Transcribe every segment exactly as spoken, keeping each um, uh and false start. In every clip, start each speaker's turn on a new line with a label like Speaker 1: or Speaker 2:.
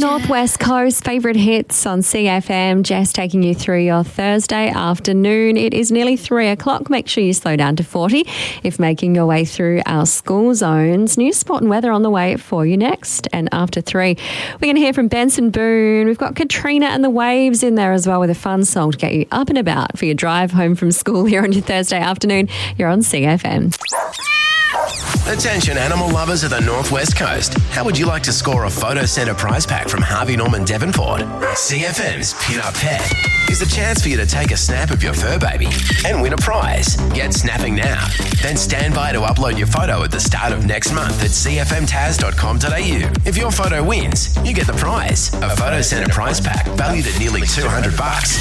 Speaker 1: Northwest Coast favourite hits on C F M. Jess taking you through your Thursday afternoon. It is nearly three o'clock. Make sure you slow down to forty if making your way through our school zones. New sport and weather on the way for you next. And after three, we're going to hear from Benson Boone. We've got Katrina and the Waves in there as well with a fun song to get you up and about for your drive home from school here on your Thursday afternoon. You're on C F M.
Speaker 2: Attention animal lovers of the Northwest Coast. How would you like to score a Photo Centre prize pack from Harvey Norman Devonport? C F M's Pin Up Pet is a chance for you to take a snap of your fur baby and win a prize. Get snapping now. Then stand by to upload your photo at the start of next month at c f m taz dot com dot a u. If your photo wins, you get the prize. A Photo Centre prize pack valued at nearly two hundred bucks.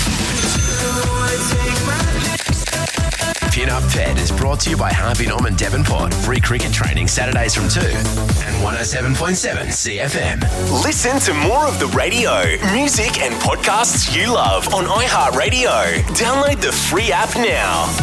Speaker 2: Pin Up Pet is brought to you by Harvey Norman Devonport. Free cricket training Saturdays from two and one oh seven point seven C F M.
Speaker 3: Listen to more of the radio, music and podcasts you love on iHeartRadio. Download the free app now.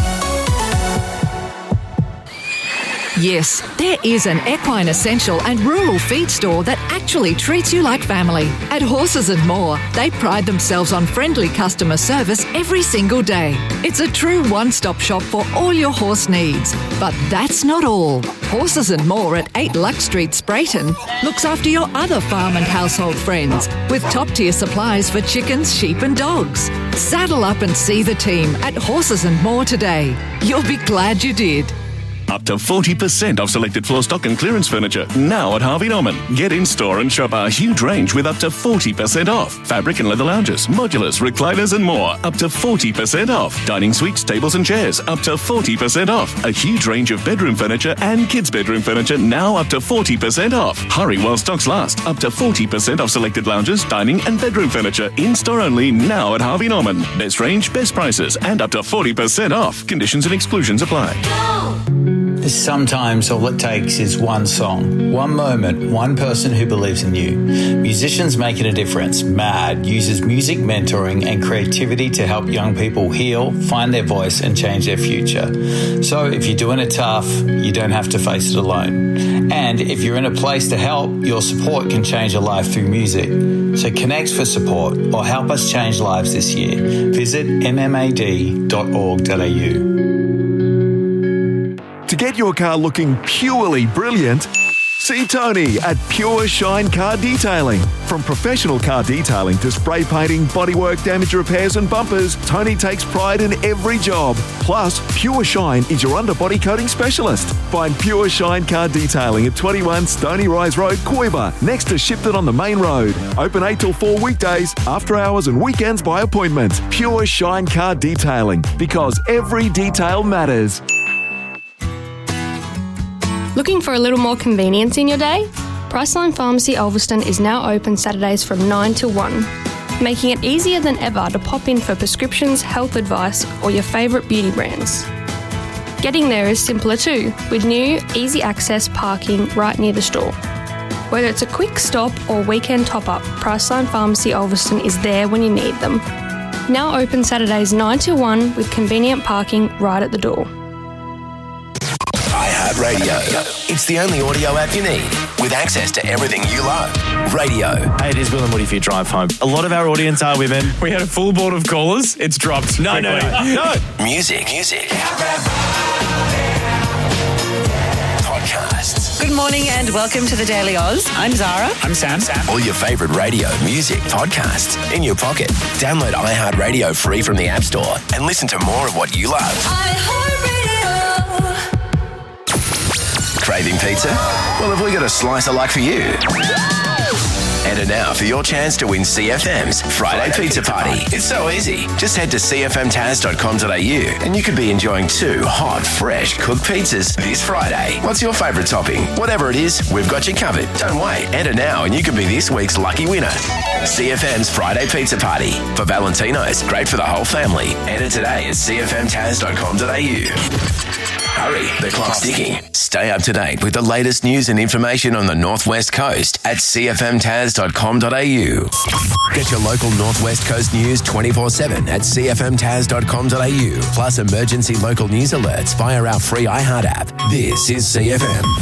Speaker 4: Yes, there is an equine essential and rural feed store that actually treats you like family. At Horses and More, they pride themselves on friendly customer service every single day. It's a true one-stop shop for all your horse needs. But that's not all. Horses and More at eight Lux Street, Sprayton, looks after your other farm and household friends with top-tier supplies for chickens, sheep and dogs. Saddle up and see the team at Horses and More today. You'll be glad you did.
Speaker 5: Up to forty percent off selected floor stock and clearance furniture now at Harvey Norman. Get in store and shop our huge range with up to forty percent off. Fabric and leather lounges, modulars, recliners and more. Up to forty percent off. Dining suites, tables and chairs. Up to forty percent off. A huge range of bedroom furniture and kids' bedroom furniture now up to forty percent off. Hurry while stocks last. Up to forty percent off selected lounges, dining and bedroom furniture. In store only now at Harvey Norman. Best range, best prices and up to forty percent off. Conditions and exclusions apply.
Speaker 6: Sometimes all it takes is one song, one moment, one person who believes in you. Musicians Making a Difference, MAD, uses music mentoring and creativity to help young people heal, find their voice and change their future. So if you're doing it tough, you don't have to face it alone. And if you're in a place to help, your support can change a life through music. So connect for support or help us change lives this year. Visit m m a d dot org dot a u.
Speaker 7: To get your car looking purely brilliant, see Tony at Pure Shine Car Detailing. From professional car detailing to spray painting, bodywork, damage repairs and bumpers, Tony takes pride in every job. Plus, Pure Shine is your underbody coating specialist. Find Pure Shine Car Detailing at twenty-one Stony Rise Road, Coiba, next to Shipton on the main road. Open eight till four weekdays, after hours and weekends by appointment. Pure Shine Car Detailing, because every detail matters.
Speaker 8: Looking for a little more convenience in your day? Priceline Pharmacy Ulverston is now open Saturdays from nine to one, making it easier than ever to pop in for prescriptions, health advice or your favourite beauty brands. Getting there is simpler too, with new, easy access parking right near the store. Whether it's a quick stop or weekend top-up, Priceline Pharmacy Ulverston is there when you need them. Now open Saturdays nine to one with convenient parking right at the door.
Speaker 2: iHeartRadio. It's the only audio app you need with access to everything you love. Radio.
Speaker 9: Hey, it is Will and Woody for your drive home. A lot of our audience are women. We had a full board of callers. It's dropped. No, no, no, no.
Speaker 2: Music. Music. Podcasts.
Speaker 10: Good morning and welcome to the Daily Oz. I'm Zara.
Speaker 9: I'm Sam. Sam.
Speaker 2: All your favourite radio, music, podcasts in your pocket. Download iHeartRadio free from the App Store and listen to more of what you love. Craving pizza? Well, have we got a slice of luck for you? Enter now for your chance to win C F M's Friday, Friday Pizza, Pizza Party. Party. It's so easy. Just head to c f m taz dot com dot a u and you could be enjoying two hot, fresh cooked pizzas this Friday. What's your favourite topping? Whatever it is, we've got you covered. Don't wait. Enter now and you could be this week's lucky winner. C F M's Friday Pizza Party. For Valentino's, great for the whole family. Enter today at c f m taz dot com dot a u. Hurry, the clock's ticking. Stay up to date with the latest news and information on the Northwest Coast at c f m taz dot com dot a u. Get your local Northwest Coast news twenty-four seven at c f m taz dot com dot a u. Plus emergency local news alerts via our free iHeart app. This is C F M.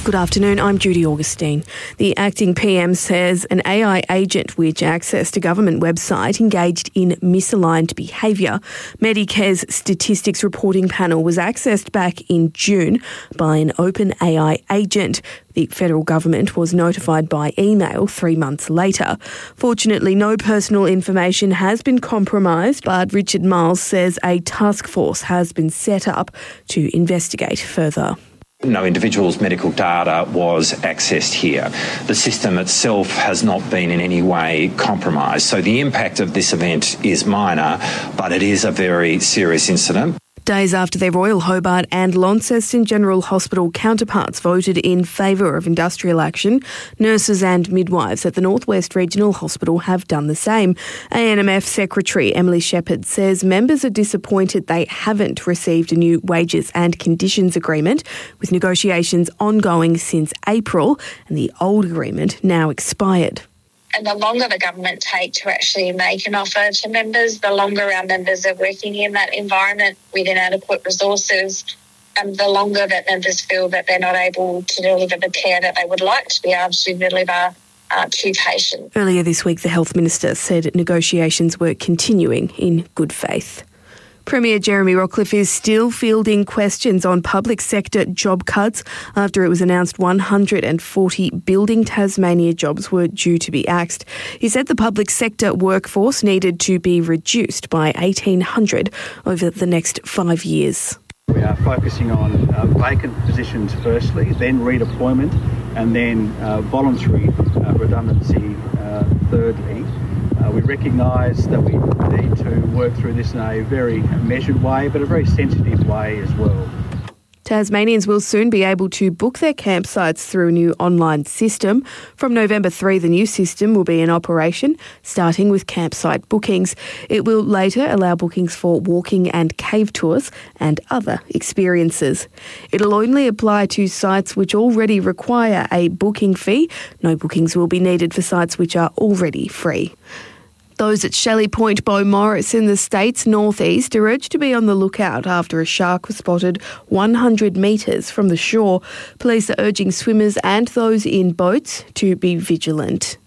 Speaker 11: Good afternoon, I'm Judy Augustine. The acting P M says an A I agent which accessed a government website engaged in misaligned behaviour. Medicare's statistics reporting panel was accessed back in June by an open A I agent. The federal government was notified by email three months later. Fortunately, no personal information has been compromised, but Richard Miles says a task force has been set up to investigate further.
Speaker 12: No individual's medical data was accessed here. The system itself has not been in any way compromised. So the impact of this event is minor, but it is a very serious incident.
Speaker 11: Days after their Royal Hobart and Launceston General Hospital counterparts voted in favour of industrial action, nurses and midwives at the North West Regional Hospital have done the same. A N M F Secretary Emily Shepherd says members are disappointed they haven't received a new wages and conditions agreement, with negotiations ongoing since April and the old agreement now expired.
Speaker 13: And the longer the government take to actually make an offer to members, the longer our members are working in that environment with inadequate resources, and the longer that members feel that they're not able to deliver the care that they would like to be able to deliver uh, to patients.
Speaker 11: Earlier this week, the Health Minister said negotiations were continuing in good faith. Premier Jeremy Rockliff is still fielding questions on public sector job cuts after it was announced one hundred forty Building Tasmania jobs were due to be axed. He said the public sector workforce needed to be reduced by eighteen hundred over the next five years.
Speaker 14: We are focusing on uh, vacant positions firstly, then redeployment, and then uh, voluntary uh, redundancy uh, thirdly. Uh, we recognise that we need to work through this in a very measured way, but a very sensitive way as well.
Speaker 11: Tasmanians will soon be able to book their campsites through a new online system. From November third, the new system will be in operation, starting with campsite bookings. It will later allow bookings for walking and cave tours and other experiences. It'll only apply to sites which already require a booking fee. No bookings will be needed for sites which are already free. Those at Shelley Point, Beaumaris in the state's northeast are urged to be on the lookout after a shark was spotted one hundred metres from the shore. Police are urging swimmers and those in boats to be vigilant.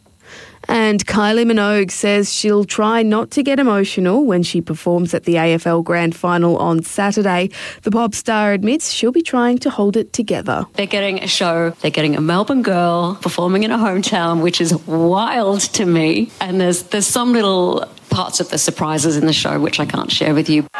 Speaker 11: And Kylie Minogue says she'll try not to get emotional when she performs at the A F L Grand Final on Saturday. The pop star admits she'll be trying to hold it together.
Speaker 15: They're getting a show, they're getting a Melbourne girl performing in a hometown, which is wild to me. And there's there's some little parts of the surprises in the show which I can't share with you.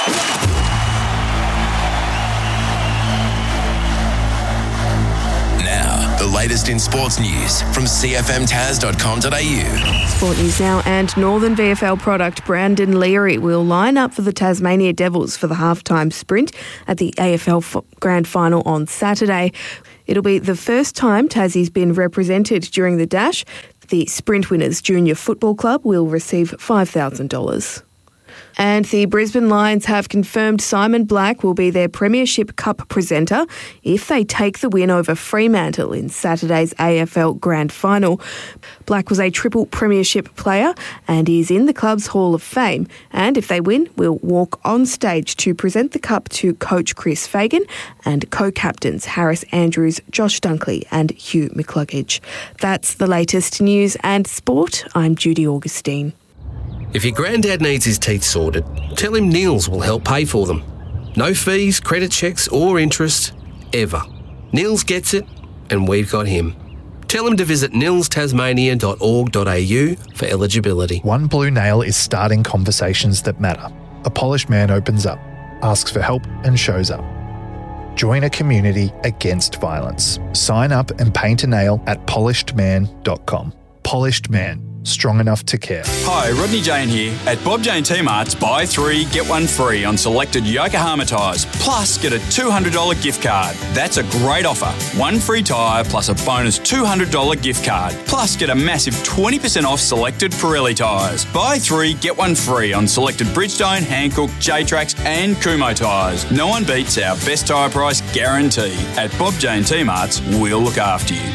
Speaker 2: The latest in sports news from c f m tas dot com dot a u.
Speaker 11: Sport news now, and Northern V F L product Brandon Leary will line up for the Tasmania Devils for the halftime sprint at the A F L Grand Final on Saturday. It'll be the first time Tassie's been represented during the dash. The Sprint Winners Junior Football Club will receive five thousand dollars. And the Brisbane Lions have confirmed Simon Black will be their Premiership Cup presenter if they take the win over Fremantle in Saturday's A F L Grand Final. Black was a triple Premiership player and is in the club's Hall of Fame. And if they win, will walk on stage to present the cup to coach Chris Fagan and co-captains Harris Andrews, Josh Dunkley and Hugh McCluggage. That's the latest news and sport. I'm Judy Augustine.
Speaker 16: If your granddad needs his teeth sorted, tell him Niels will help pay for them. No fees, credit checks or interest, ever. Niels gets it, and we've got him. Tell him to visit nils tasmania dot org dot a u for eligibility.
Speaker 17: One Blue Nail is starting conversations that matter. A polished man opens up, asks for help and shows up. Join a community against violence. Sign up and paint a nail at polished man dot com. Polished Man. Strong enough to care.
Speaker 18: Hi, Rodney Jane here. At Bob Jane T-Mart's, buy three, get one free on selected Yokohama tyres, plus get a two hundred dollars gift card. That's a great offer. One free tyre plus a bonus two hundred dollars gift card, plus get a massive twenty percent off selected Pirelli tyres. Buy three, get one free on selected Bridgestone, Hankook, J-Trax and Kumho tyres. No one beats our best tyre price guarantee. At Bob Jane T-Mart's, we'll look after you.